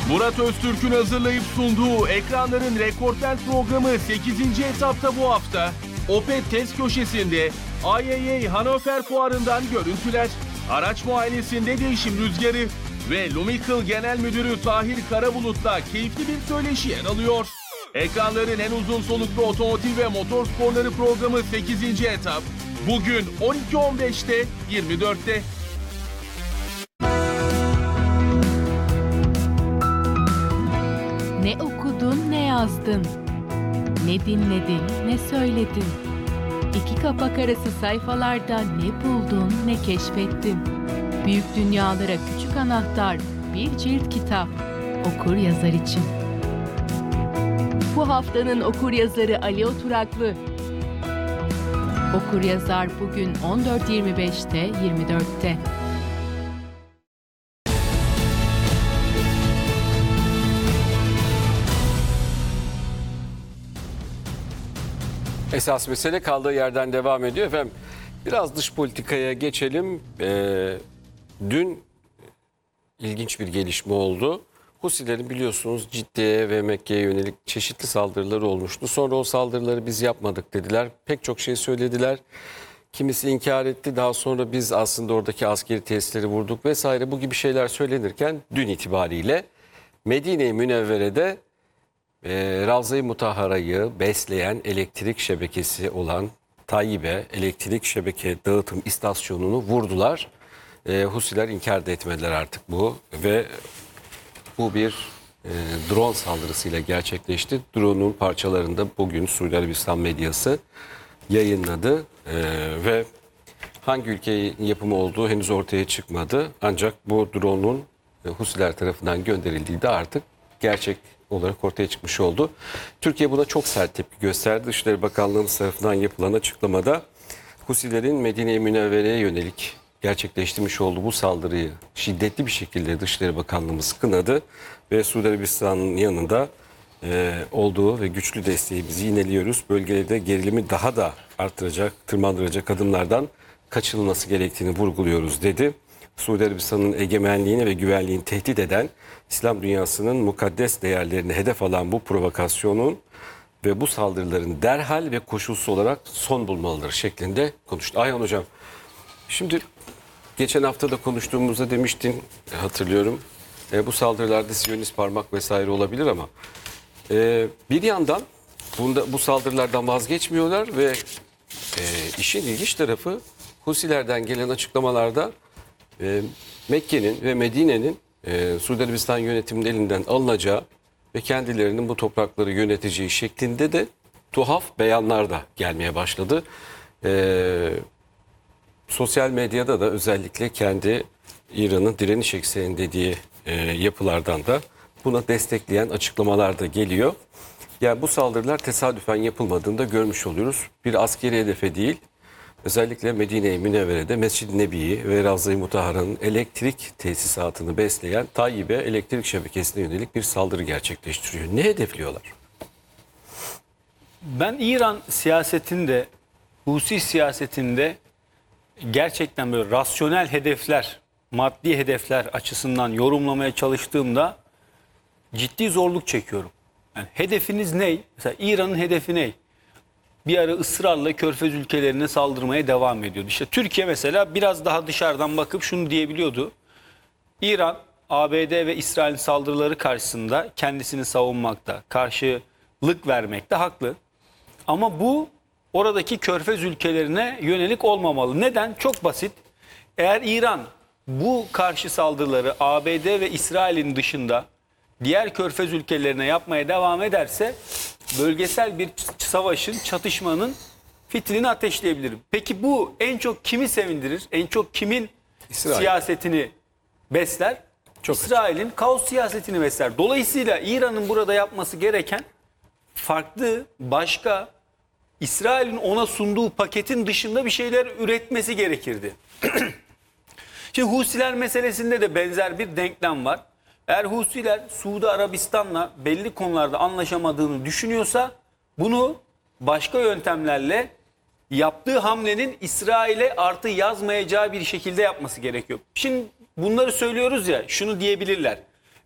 Murat Öztürk'ün hazırlayıp sunduğu Ekranların Rekortmen programı 8. etapta bu hafta Opet test köşesinde IAA Hannover Fuarı'ndan görüntüler, araç muayenesinde değişim rüzgarı ve Lumical Genel Müdürü Tahir Karabulut'la keyifli bir söyleşi yer alıyor. Ekranların en uzun soluklu otomotiv ve motor sporları programı 8. etap bugün 12.15'te 24'te. Ne okudun ne yazdın, ne dinledin ne söyledin. İki kapak arası sayfalarda ne buldun ne keşfettin. Büyük dünyalara küçük anahtar, bir cilt kitap. Okur yazar için. Bu haftanın okur yazarı Ali Oturaklı. Okur yazar bugün 14.25'te 24'te. Esas mesele kaldığı yerden devam ediyor. Efendim biraz dış politikaya geçelim. Dün ilginç bir gelişme oldu. Husilerin biliyorsunuz Cidde'ye ve Mekke'ye yönelik çeşitli saldırıları olmuştu. Sonra o saldırıları biz yapmadık dediler. Pek çok şey söylediler. Kimisi inkar etti. Daha sonra biz aslında oradaki askeri tesisleri vurduk vesaire. Bu gibi şeyler söylenirken dün itibariyle Medine-i Münevvere'de Ravza-i Mutahhara'yı besleyen elektrik şebekesi olan Tayyibe elektrik şebeke dağıtım istasyonunu vurdular. Husiler inkar da etmediler artık bu ve bu bir drone saldırısıyla gerçekleşti. Drone'un parçalarını da bugün Suudi Arabistan medyası yayınladı ve hangi ülkenin yapımı olduğu henüz ortaya çıkmadı. Ancak bu drone'un Husiler tarafından gönderildiği de artık gerçek olarak ortaya çıkmış oldu. Türkiye buna çok sert tepki gösterdi. Dışişleri Bakanlığımız tarafından yapılan açıklamada Husilerin Medine-i Münevvere'ye yönelik gerçekleştirmiş olduğu bu saldırıyı şiddetli bir şekilde Dışişleri Bakanlığımız kınadı ve Suudi Arabistan'ın yanında olduğu ve güçlü desteğimizi yineliyoruz. Bölgede gerilimi daha da artıracak, tırmandıracak adımlardan kaçınılması gerektiğini vurguluyoruz dedi. Suudi Arabistan'ın egemenliğini ve güvenliğini tehdit eden İslam dünyasının mukaddes değerlerini hedef alan bu provokasyonun ve bu saldırıların derhal ve koşulsuz olarak son bulmalıdır şeklinde konuştu. Ayhan Hocam, şimdi geçen hafta da konuştuğumuzda demiştin, hatırlıyorum, bu saldırılarda Siyonist parmak vesaire olabilir ama bir yandan bu saldırılardan vazgeçmiyorlar ve işin ilginç tarafı Husilerden gelen açıklamalarda Mekke'nin ve Medine'nin Suudi Arabistan yönetiminin elinden alınacağı ve kendilerinin bu toprakları yöneteceği şeklinde de tuhaf beyanlar da gelmeye başladı. Sosyal medyada da özellikle kendi İran'ın direniş ekseninde dediği yapılardan da buna destekleyen açıklamalar da geliyor. Yani bu saldırılar tesadüfen yapılmadığını da görmüş oluyoruz. Bir askeri hedefe değil, özellikle Medine-i Münevvere'de Mescid-i Nebi'yi ve Ravza-i Mutahhara'nın elektrik tesisatını besleyen Tayyibe elektrik şebekesine yönelik bir saldırı gerçekleştiriyor. Ne hedefliyorlar? Ben İran siyasetinde, Husi siyasetinde gerçekten böyle rasyonel hedefler, maddi hedefler açısından yorumlamaya çalıştığımda ciddi zorluk çekiyorum. Yani hedefiniz ne? Mesela İran'ın hedefi ne? Bir ara ısrarla Körfez ülkelerine saldırmaya devam ediyordu. İşte Türkiye mesela biraz daha dışarıdan bakıp şunu diyebiliyordu. İran, ABD ve İsrail'in saldırıları karşısında kendisini savunmakta, karşılık vermekte haklı. Ama bu oradaki Körfez ülkelerine yönelik olmamalı. Neden? Çok basit. Eğer İran bu karşı saldırıları ABD ve İsrail'in dışında diğer Körfez ülkelerine yapmaya devam ederse bölgesel bir savaşın, çatışmanın fitilini ateşleyebilirim. Peki bu en çok kimi sevindirir? En çok kimin siyasetini besler? İsrail'in kaos siyasetini besler. Dolayısıyla İran'ın burada yapması gereken farklı, başka, İsrail'in ona sunduğu paketin dışında bir şeyler üretmesi gerekirdi. Şimdi Husiler meselesinde de benzer bir denklem var. Eğer Husiler Suudi Arabistan'la belli konularda anlaşamadığını düşünüyorsa bunu başka yöntemlerle yaptığı hamlenin İsrail'e artı yazmayacağı bir şekilde yapması gerekiyor. Şimdi bunları söylüyoruz ya, şunu diyebilirler.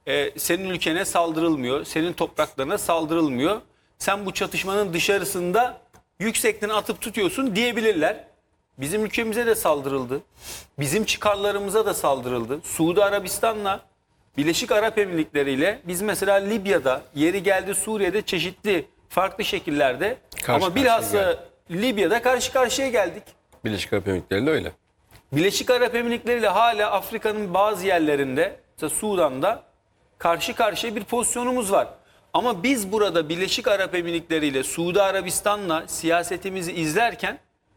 senin ülkene saldırılmıyor, senin topraklarına saldırılmıyor. Sen bu çatışmanın dışarısında yüksekten atıp tutuyorsun diyebilirler. Bizim ülkemize de saldırıldı. Bizim çıkarlarımıza da saldırıldı. Suudi Arabistan'la Birleşik Arap Emirlikleri ile biz mesela Libya'da, yeri geldi Suriye'de çeşitli farklı şekillerde ama bilhassa Libya'da karşı karşıya geldik. Birleşik Arap Emirlikleri de öyle. Birleşik Arap Emirlikleri ile hala Afrika'nın bazı yerlerinde, mesela Sudan'da karşı karşıya bir pozisyonumuz var. Ama biz burada Birleşik Arap Emirlikleri ile Suudi Arabistan'la siyasetimizi izlerken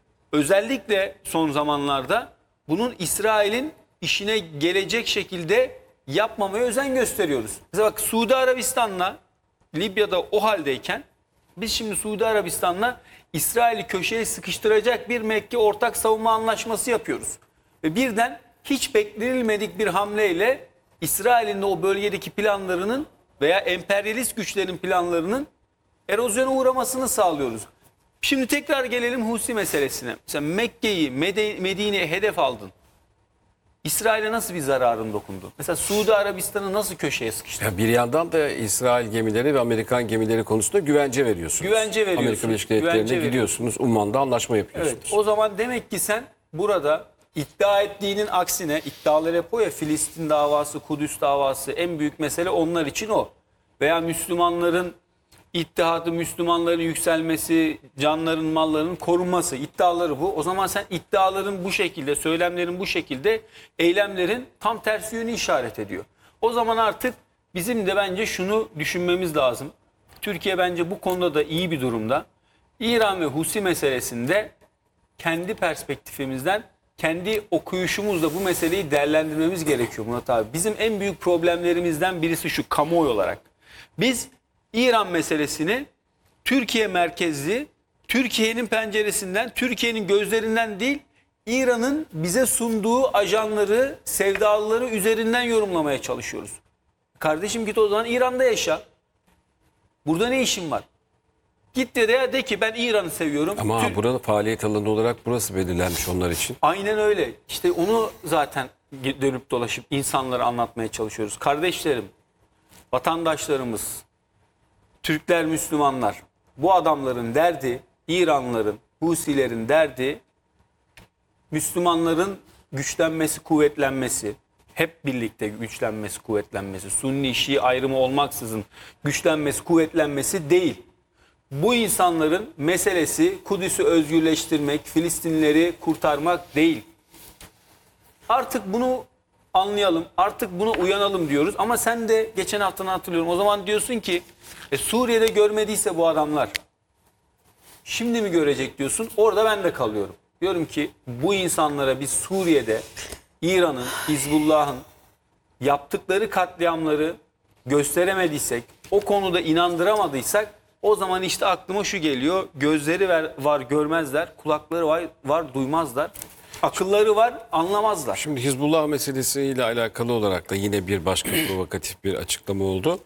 özellikle son zamanlarda bunun İsrail'in işine gelecek şekilde yapmamaya özen gösteriyoruz. Mesela bak, Suudi Arabistan'la Libya'da o haldeyken biz şimdi Suudi Arabistan'la İsrail'i köşeye sıkıştıracak bir Mekke ortak savunma anlaşması yapıyoruz. Ve birden hiç beklenilmedik bir hamleyle İsrail'in de o bölgedeki planlarının veya emperyalist güçlerin planlarının erozyona uğramasını sağlıyoruz. Şimdi tekrar gelelim Husi meselesine. Mesela Mekke'yi, Medine'yi hedef aldın. İsrail'e nasıl bir zararın dokundu? Mesela Suudi Arabistan'ı nasıl köşeye sıkıştırdın? Ya bir yandan da İsrail gemileri ve Amerikan gemileri konusunda güvence veriyorsunuz. Güvence veriyorsun. Amerika Birleşik Devletleri'ne gidiyorsunuz. Umman'da anlaşma yapıyorsunuz. Evet, o zaman demek ki sen burada iddia ettiğinin aksine, iddialar hep o ya, Filistin davası, Kudüs davası, en büyük mesele onlar için o. Veya Müslümanların İttihadı, Müslümanların yükselmesi, canların, mallarının korunması, iddiaları bu. O zaman sen iddiaların bu şekilde, söylemlerin bu şekilde, eylemlerin tam tersi yönü işaret ediyor. O zaman artık bizim de bence şunu düşünmemiz lazım. Türkiye bence bu konuda da iyi bir durumda. İran ve Husi meselesinde kendi perspektifimizden, kendi okuyuşumuzla bu meseleyi değerlendirmemiz gerekiyor Murat abi. Bizim en büyük problemlerimizden birisi şu, kamuoyu olarak. Biz İran meselesini Türkiye merkezli, Türkiye'nin penceresinden, Türkiye'nin gözlerinden değil, İran'ın bize sunduğu ajanları, sevdalıları üzerinden yorumlamaya çalışıyoruz. Kardeşim git o zaman İran'da yaşa. Burada ne işin var? Git de ki ben İran'ı seviyorum. Ama buranın faaliyet alanı olarak burası belirlenmiş onlar için. Aynen öyle. İşte onu zaten dönüp dolaşıp insanlara anlatmaya çalışıyoruz. Kardeşlerim, vatandaşlarımız, Türkler, Müslümanlar, bu adamların derdi, İranlıların, Husilerin derdi, Müslümanların güçlenmesi, kuvvetlenmesi, hep birlikte güçlenmesi, kuvvetlenmesi, Sunni, Şii ayrımı olmaksızın güçlenmesi, kuvvetlenmesi değil. Bu insanların meselesi Kudüs'ü özgürleştirmek, Filistinleri kurtarmak değil. Artık bunu anlayalım, artık buna uyanalım diyoruz. Ama sen de geçen haftanı hatırlıyorum. O zaman diyorsun ki Suriye'de görmediyse bu adamlar şimdi mi görecek diyorsun. Orada ben de kalıyorum. Diyorum ki bu insanlara biz Suriye'de İran'ın, Hizbullah'ın yaptıkları katliamları gösteremediysek, o konuda inandıramadıysak, o zaman işte aklıma şu geliyor. Gözleri var görmezler, kulakları var duymazlar. Akılları var, anlamazlar. Şimdi Hizbullah meselesiyle alakalı olarak da yine bir başka provokatif bir açıklama oldu.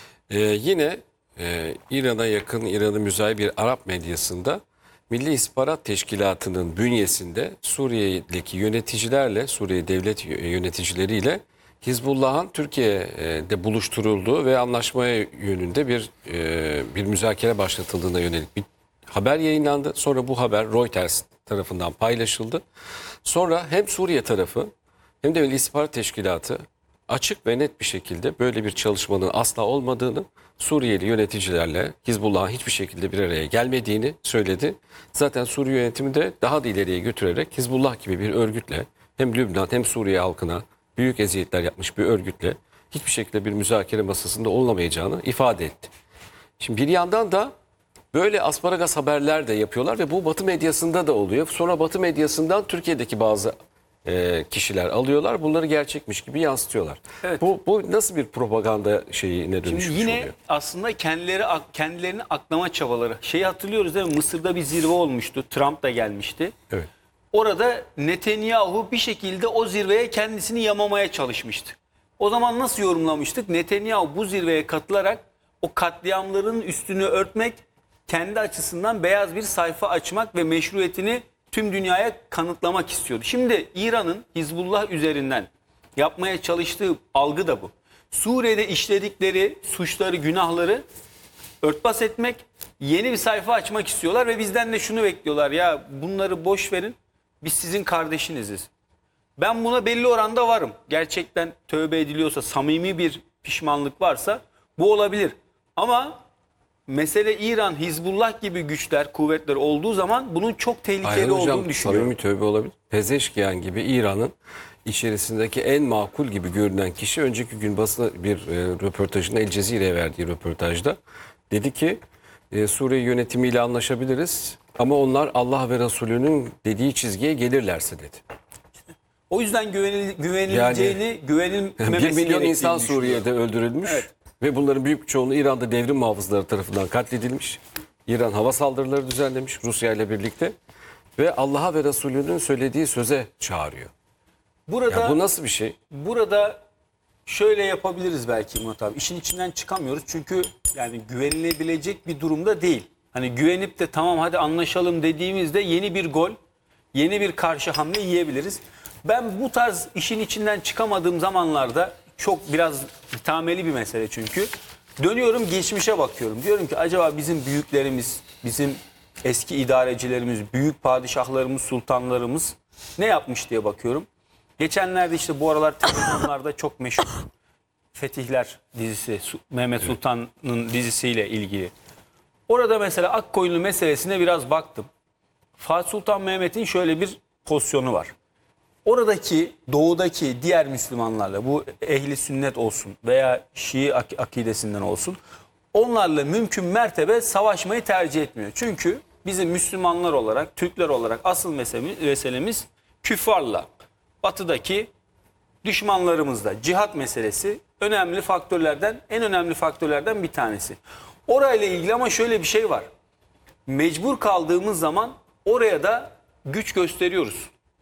Yine İran'a yakın, İran'a müzahir bir Arap medyasında Milli İstihbarat Teşkilatı'nın bünyesinde Suriye'deki yöneticilerle, Suriye devlet yöneticileriyle Hizbullah'ın Türkiye'de buluşturulduğu ve anlaşmaya yönünde bir müzakere başlatıldığına yönelik bir haber yayınlandı. Sonra bu haber Reuters tarafından paylaşıldı. Sonra hem Suriye tarafı hem de Milli İstihbarat Teşkilatı açık ve net bir şekilde böyle bir çalışmanın asla olmadığını, Suriyeli yöneticilerle Hizbullah'ın hiçbir şekilde bir araya gelmediğini söyledi. Zaten Suriye yönetimi de daha da ileriye götürerek Hizbullah gibi bir örgütle hem Lübnan hem Suriye halkına büyük eziyetler yapmış bir örgütle hiçbir şekilde bir müzakere masasında olamayacağını ifade etti. Şimdi bir yandan da böyle asparagas haberler de yapıyorlar ve bu Batı medyasında da oluyor. Sonra Batı medyasından Türkiye'deki bazı kişiler alıyorlar. Bunları gerçekmiş gibi yansıtıyorlar. Evet. Bu nasıl bir propaganda şeyine dönüşmüş Yine oluyor? aslında kendilerini aklama çabaları. Şeyi hatırlıyoruz değil mi? Mısır'da bir zirve olmuştu. Trump da gelmişti. Evet. Orada Netanyahu bir şekilde o zirveye kendisini yamamaya çalışmıştı. O zaman nasıl yorumlamıştık? Netanyahu bu zirveye katılarak o katliamların üstünü örtmek, kendi açısından beyaz bir sayfa açmak ve meşruiyetini tüm dünyaya kanıtlamak istiyordu. Şimdi İran'ın Hizbullah üzerinden yapmaya çalıştığı algı da bu. Suriye'de işledikleri suçları, günahları örtbas etmek, yeni bir sayfa açmak istiyorlar ve bizden de şunu bekliyorlar. Ya bunları boş verin, biz sizin kardeşiniziz. Ben buna belli oranda varım. Gerçekten tövbe ediliyorsa, samimi bir pişmanlık varsa bu olabilir. Ama mesele İran, Hizbullah gibi güçler, kuvvetler olduğu zaman bunun çok tehlikeli Aynen hocam, olduğunu düşünüyorum. samimi tövbe olabilir. Pezeşkiyan gibi İran'ın içerisindeki en makul gibi görünen kişi önceki gün basına bir röportajında, El Cezire'ye verdiği röportajda dedi ki Suriye yönetimiyle anlaşabiliriz ama onlar Allah ve Resulü'nün dediği çizgiye gelirlerse dedi. O yüzden güvenileceğini, güvenilmemesi 1 milyon insan gerektiğini Suriye'de öldürülmüş ve bunların büyük bir çoğunluğu İran'da devrim muhafızları tarafından katledilmiş. İran hava saldırıları düzenlemiş Rusya ile birlikte ve Allah'a ve Resulü'nün söylediği söze çağırıyor. Burada Ya bu nasıl bir şey? Burada şöyle yapabiliriz belki Murat abi. İşin içinden çıkamıyoruz çünkü yani güvenilebilecek bir durumda değil. Hani güvenip de tamam hadi anlaşalım dediğimizde yeni bir gol, yeni bir karşı hamle yiyebiliriz. Ben bu tarz işin içinden çıkamadığım zamanlarda çok biraz ithameli bir mesele çünkü. Dönüyorum geçmişe bakıyorum. Diyorum ki acaba bizim büyüklerimiz, bizim eski idarecilerimiz, büyük padişahlarımız, sultanlarımız ne yapmış diye bakıyorum. Geçenlerde işte bu aralar televizyonlarda çok meşhur Fetihler dizisi, Mehmet Sultan'ın dizisiyle ilgili. Orada mesela Akkoyunlu meselesine biraz baktım. Fatih Sultan Mehmet'in şöyle bir pozisyonu var. Oradaki doğudaki diğer Müslümanlarla, bu ehli sünnet olsun veya Şii akidesinden olsun, onlarla mümkün mertebe savaşmayı tercih etmiyor. Çünkü bizim Müslümanlar olarak, Türkler olarak asıl meselemiz küffarla, batıdaki düşmanlarımızla. Cihat meselesi önemli faktörlerden, en önemli faktörlerden bir tanesi. Orayla ilgili ama şöyle bir şey var. Mecbur kaldığımız zaman oraya da güç gösteriyoruz.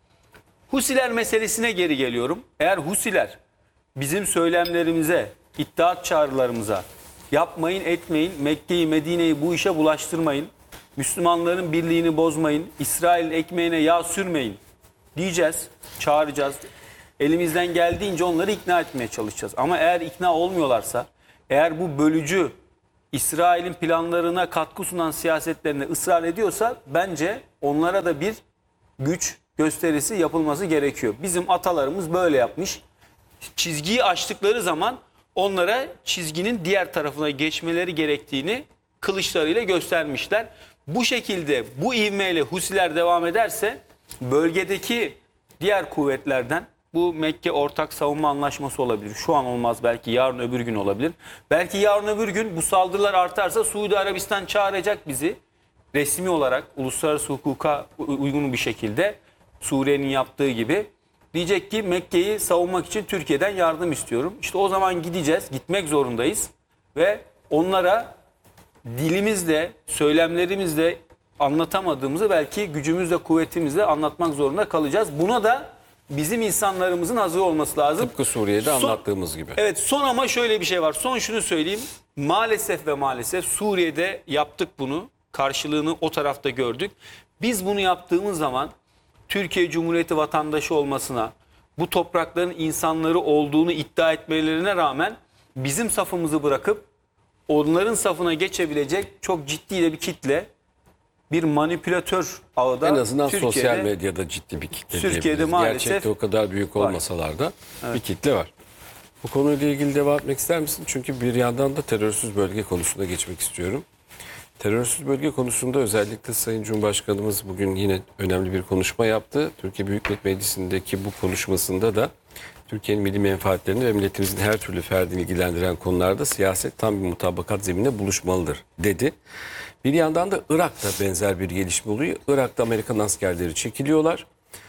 Husiler meselesine geri geliyorum. Eğer Husiler bizim söylemlerimize, iddiat çağrılarımıza yapmayın etmeyin, Mekke'yi Medine'yi bu işe bulaştırmayın, Müslümanların birliğini bozmayın, İsrail'in ekmeğine yağ sürmeyin diyeceğiz, çağıracağız. Elimizden geldiğince onları ikna etmeye çalışacağız. Ama eğer ikna olmuyorlarsa, eğer bu bölücü İsrail'in planlarına katkı sunan siyasetlerine ısrar ediyorsa bence onlara da bir güç gösterisi yapılması gerekiyor. Bizim atalarımız böyle yapmış. Çizgiyi aştıkları zaman onlara çizginin diğer tarafına geçmeleri gerektiğini kılıçlarıyla göstermişler. Bu şekilde bu ivmeyle Husiler devam ederse bölgedeki diğer kuvvetlerden bu Mekke ortak savunma anlaşması olabilir. Şu an olmaz, belki yarın öbür gün olabilir. Belki yarın öbür gün bu saldırılar artarsa Suudi Arabistan çağıracak bizi resmi olarak uluslararası hukuka uygun bir şekilde Suriye'nin yaptığı gibi. Diyecek ki Mekke'yi savunmak için Türkiye'den yardım istiyorum. İşte o zaman gideceğiz, gitmek zorundayız ve onlara dilimizle, söylemlerimizle anlatamadığımızı belki gücümüzle, kuvvetimizle anlatmak zorunda kalacağız. Buna da bizim insanlarımızın hazır olması lazım. Tıpkı Suriye'de anlattığımız gibi. Evet, son ama şöyle bir şey var. Son şunu söyleyeyim. Maalesef ve maalesef Suriye'de yaptık bunu. Karşılığını o tarafta gördük. Biz bunu yaptığımız zaman Türkiye Cumhuriyeti vatandaşı olmasına, bu toprakların insanları olduğunu iddia etmelerine rağmen bizim safımızı bırakıp onların safına geçebilecek çok ciddi de bir kitle, bir manipülatör ağı da En azından Türkiye'de, sosyal medyada ciddi bir kitle Türkiye'de diyebiliriz. maalesef Gerçekte o kadar büyük olmasalar da bir kitle var. Bu konuyla ilgili devam etmek ister misin? Çünkü bir yandan da terörsüz bölge konusuna geçmek istiyorum. Terörsüz bölge konusunda özellikle Sayın Cumhurbaşkanımız bugün yine önemli bir konuşma yaptı. Türkiye Büyük Millet Meclisi'ndeki bu konuşmasında da Türkiye'nin milli menfaatlerini ve milletimizin her türlü ferdini ilgilendiren konularda siyaset tam bir mutabakat zemininde buluşmalıdır dedi. Bir yandan da Irak'ta benzer bir gelişme oluyor. Irak'ta Amerikan askerleri çekiliyorlar.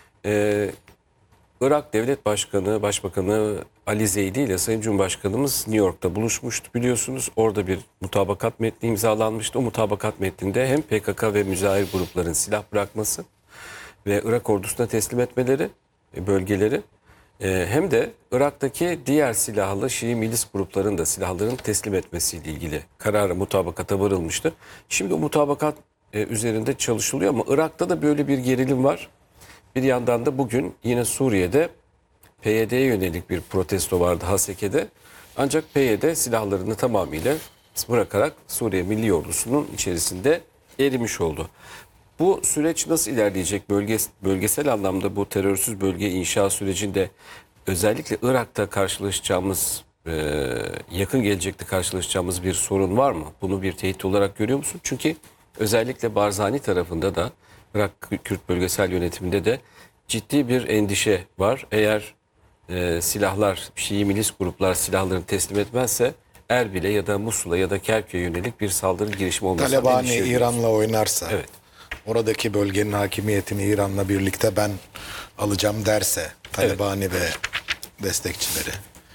Irak Devlet Başkanı, Başbakanı Ali Zeydi ile Sayın Cumhurbaşkanımız New York'ta buluşmuştu biliyorsunuz. Orada bir mutabakat metni imzalanmıştı. O mutabakat metninde hem PKK ve müzahir grupların silah bırakması ve Irak ordusuna teslim etmeleri, bölgeleri hem de Irak'taki diğer silahlı Şii milis grupların da silahlarını teslim etmesiyle ilgili karara, mutabakata varılmıştı. Şimdi o mutabakat üzerinde çalışılıyor ama Irak'ta da böyle bir gerilim var. Bir yandan da bugün yine Suriye'de PYD'ye yönelik bir protesto vardı Haseke'de. Ancak PYD silahlarını tamamıyla bırakarak Suriye Milli Ordusu'nun içerisinde erimiş oldu. Bu süreç nasıl ilerleyecek? Bölgesel anlamda bu terörsüz bölge inşa sürecinde özellikle Irak'ta karşılaşacağımız, yakın gelecekte karşılaşacağımız bir sorun var mı? Bunu bir tehdit olarak görüyor musun? Çünkü özellikle Barzani tarafında da Irak Kürt bölgesel yönetiminde de ciddi bir endişe var. Eğer silahlar, Şii milis gruplar silahlarını teslim etmezse Erbil'e ya da Musul'a ya da Kerkük'e yönelik bir saldırı girişimi olmasına Talabani endişe ediyoruz. İran'la oynarsa, Evet. oradaki bölgenin hakimiyetini İran'la birlikte ben alacağım derse Talabani ve destekçileri,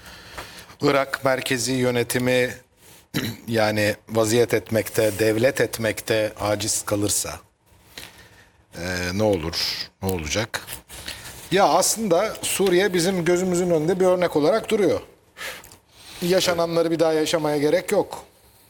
Irak merkezi yönetimi yani vaziyet etmekte, devlet etmekte aciz kalırsa ne olur, ne olacak? Ya aslında Suriye bizim gözümüzün önünde bir örnek olarak duruyor. Yaşananları bir daha yaşamaya gerek yok.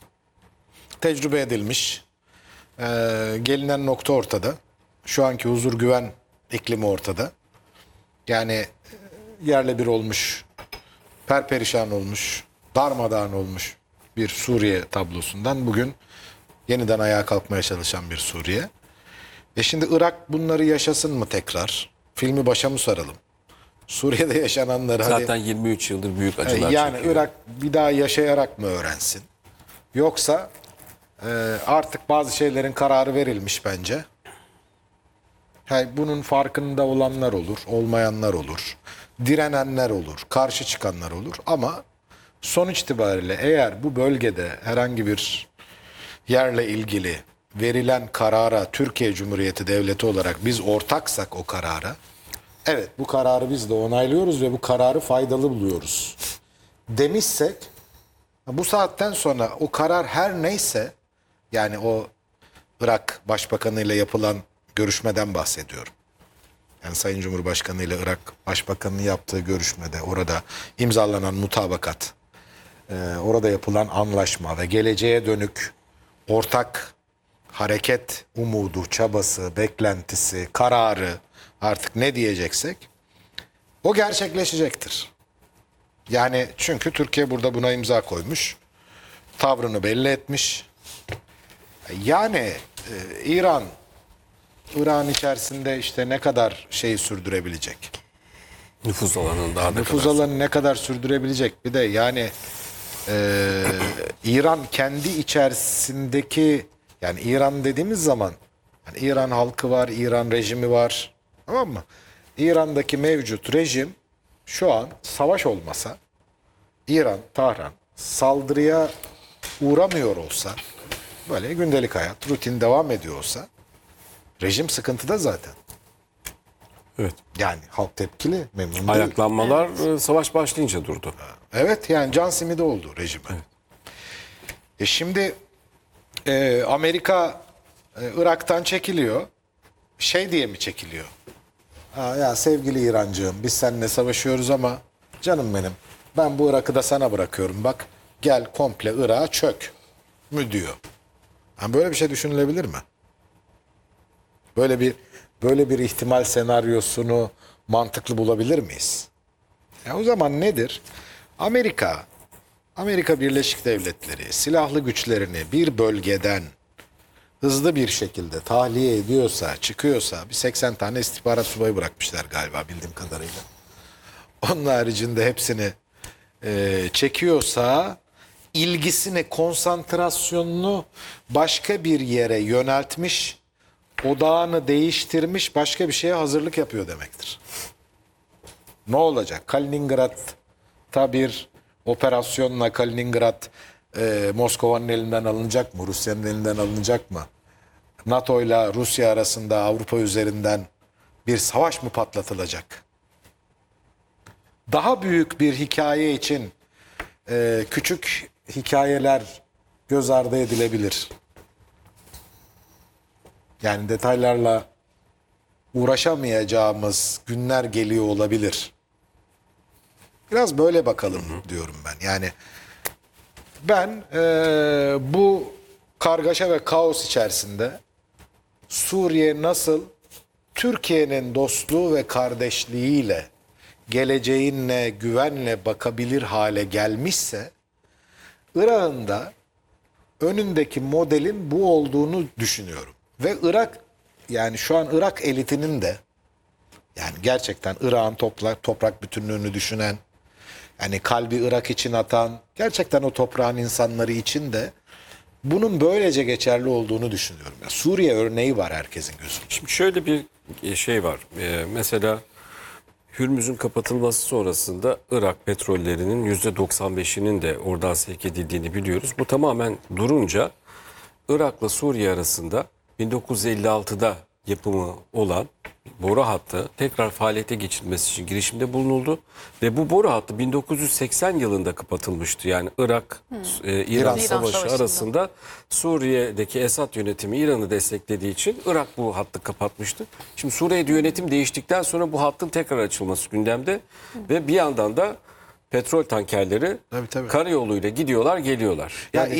Tecrübe edilmiş. Gelinen nokta ortada. Şu anki huzur güven iklimi ortada. Yani yerle bir olmuş, perperişan olmuş, darmadağın olmuş bir Suriye tablosundan bugün yeniden ayağa kalkmaya çalışan bir Suriye. Şimdi Irak bunları yaşasın mı tekrar? Filmi başa mı saralım? Suriye'de yaşananları Zaten 23 yıldır büyük acılar yani çekiyor. Irak bir daha yaşayarak mı öğrensin? Yoksa artık bazı şeylerin kararı verilmiş bence. Bunun farkında olanlar olur, olmayanlar olur. Direnenler olur, karşı çıkanlar olur. Ama sonuç itibariyle eğer bu bölgede herhangi bir yerle ilgili verilen karara Türkiye Cumhuriyeti Devleti olarak biz ortaksak o karara, evet bu kararı biz de onaylıyoruz ve bu kararı faydalı buluyoruz demişsek, bu saatten sonra o karar her neyse, yani o Irak Başbakanı ile yapılan görüşmeden bahsediyorum. Yani Sayın Cumhurbaşkanı ile Irak Başbakanı'nın yaptığı görüşmede orada imzalanan mutabakat, orada yapılan anlaşma ve geleceğe dönük ortak hareket umudu, çabası, beklentisi, kararı, artık ne diyeceksek o gerçekleşecektir. Yani çünkü Türkiye burada buna imza koymuş, tavrını belli etmiş. Yani İran içerisinde işte ne kadar şeyi sürdürebilecek? Nüfuz alanını daha da Nüfuz kadar. alanı ne kadar sürdürebilecek? Bir de yani İran kendi içerisindeki, yani İran dediğimiz zaman yani İran halkı var, İran rejimi var. Tamam mı? İran'daki mevcut rejim şu an savaş olmasa, İran, Tahran saldırıya uğramıyor olsa, böyle gündelik hayat, rutin devam ediyor olsa rejim sıkıntıda zaten. Evet. Yani halk tepkili, memnun değil. Ayaklanmalar savaş başlayınca durdu. Evet, yani can simidi oldu rejime. Şimdi Amerika Irak'tan çekiliyor. Şey diye mi çekiliyor? Ya sevgili İrancığım, biz seninle savaşıyoruz ama canım benim, ben bu Irak'ı da sana bırakıyorum, bak gel komple Irak'a çök mü diyor. Yani böyle bir şey düşünülebilir mi? Böyle bir ihtimal senaryosunu mantıklı bulabilir miyiz? O zaman nedir? Amerika Birleşik Devletleri silahlı güçlerini bir bölgeden hızlı bir şekilde tahliye ediyorsa, çıkıyorsa, bir 80 tane istihbarat subayı bırakmışlar galiba bildiğim kadarıyla. Onun haricinde hepsini çekiyorsa, ilgisini, konsantrasyonunu başka bir yere yöneltmiş, odağını değiştirmiş, başka bir şeye hazırlık yapıyor demektir. Ne olacak? Kaliningrad'ta bir operasyonla Kaliningrad Moskova'nın elinden alınacak mı? Rusya'nın elinden alınacak mı? NATO ile Rusya arasında Avrupa üzerinden bir savaş mı patlatılacak? Daha büyük bir hikaye için küçük hikayeler göz ardı edilebilir. Yani detaylarla uğraşamayacağımız günler geliyor olabilir. Biraz böyle bakalım diyorum ben. Yani ben bu kargaşa ve kaos içerisinde Suriye nasıl Türkiye'nin dostluğu ve kardeşliğiyle geleceğinle güvenle bakabilir hale gelmişse Irak'ın da önündeki modelin bu olduğunu düşünüyorum. Ve Irak, yani şu an Irak elitinin de, yani gerçekten Irak'ın toprak bütünlüğünü düşünen, yani kalbi Irak için atan, gerçekten o toprağın insanları için de bunun böylece geçerli olduğunu düşünüyorum. Ya Suriye örneği var herkesin gözünde. Şimdi şöyle bir şey var. Mesela Hürmüz'ün kapatılması sonrasında Irak petrollerinin %95'inin de oradan sevk edildiğini biliyoruz. Bu tamamen durunca Irak'la Suriye arasında 1956'da yapımı olan boru hattı tekrar faaliyete geçirilmesi için girişimde bulunuldu. Ve bu boru hattı 1980 yılında kapatılmıştı. Yani İran Savaşı Savaşı'nda. arasında Suriye'deki Esad yönetimi İran'ı desteklediği için Irak bu hattı kapatmıştı. Şimdi Suriye'de yönetim değiştikten sonra bu hattın tekrar açılması gündemde. Ve bir yandan da petrol tankerleri Tabii. karayoluyla gidiyorlar geliyorlar. Yani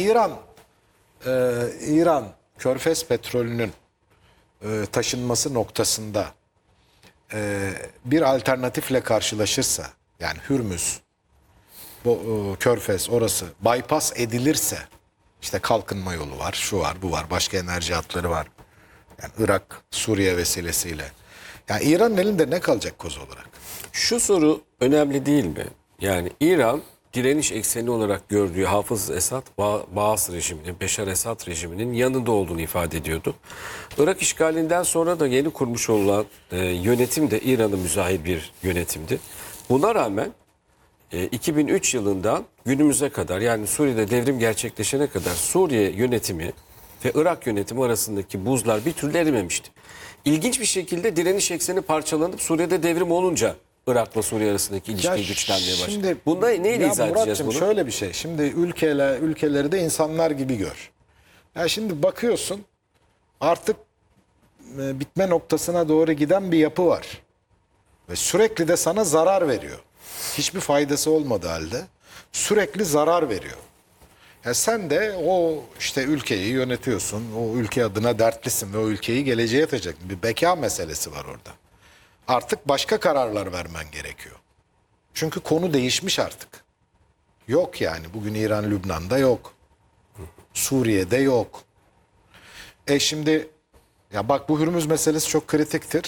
İran Körfez petrolünün taşınması noktasında bir alternatifle karşılaşırsa, yani Hürmüz, Körfez orası bypass edilirse, işte kalkınma yolu var, şu var, bu var, başka enerji hatları var. Yani Irak, Suriye vesilesiyle. Yani İran'ın elinde ne kalacak koz olarak? Şu soru önemli değil mi? Yani İran direniş ekseni olarak gördüğü Hafız Esad, Baas rejiminin, Beşar Esad rejiminin yanında olduğunu ifade ediyordu. Irak işgalinden sonra da yeni kurmuş olan yönetim de İran'ın müzahir bir yönetimdi. Buna rağmen 2003 yılından günümüze kadar, yani Suriye'de devrim gerçekleşene kadar Suriye yönetimi ve Irak yönetimi arasındaki buzlar bir türlü erimemişti. İlginç bir şekilde direniş ekseni parçalanıp Suriye'de devrim olunca Irak'la Suriye arasındaki ilişki güçlenmeye başladı. Bunda neyle izah edeceğiz Muratçım, bunu? şöyle bir şey. Şimdi ülkeleri de insanlar gibi gör. Ya şimdi bakıyorsun artık bitme noktasına doğru giden bir yapı var. Ve sürekli de sana zarar veriyor. Hiçbir faydası olmadığı halde sürekli zarar veriyor. Ya sen de o işte ülkeyi yönetiyorsun. O ülke adına dertlisin ve o ülkeyi geleceğe taşıyacaksın. Bir beka meselesi var orada. Artık başka kararlar vermen gerekiyor. Çünkü konu değişmiş artık. Yok yani. Bugün İran, Lübnan'da yok. Suriye'de yok. Şimdi ya bak, bu Hürmüz meselesi çok kritiktir.